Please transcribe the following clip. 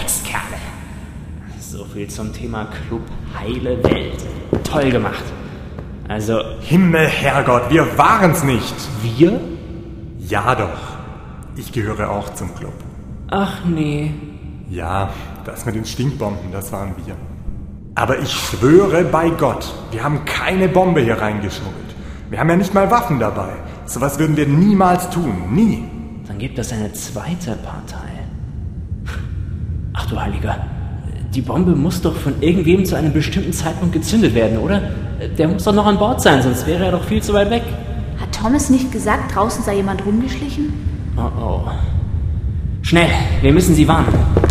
Dreckskerle. So viel zum Thema Club Heile Welt. Toll gemacht. Also... Himmel, Herrgott, wir waren's nicht. Wir? Ja doch. Ich gehöre auch zum Club. Ach nee. Ja, das mit den Stinkbomben, das waren wir. Aber ich schwöre bei Gott, wir haben keine Bombe hier reingeschmuggelt. Wir haben ja nicht mal Waffen dabei. Sowas würden wir niemals tun. Nie. Dann gibt es eine zweite Partei. Ach du Heiliger. Die Bombe muss doch von irgendwem zu einem bestimmten Zeitpunkt gezündet werden, oder? Der muss doch noch an Bord sein, sonst wäre er doch viel zu weit weg. Hat Thomas nicht gesagt, draußen sei jemand rumgeschlichen? Oh oh. Schnell, wir müssen sie warnen.